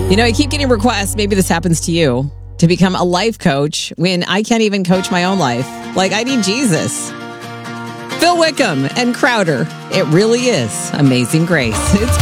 You know, I keep getting requests, maybe this happens to you, to become a life coach when I can't even coach my own life. Like, I need Jesus. Phil Wickham and Crowder. It really is Amazing Grace. It's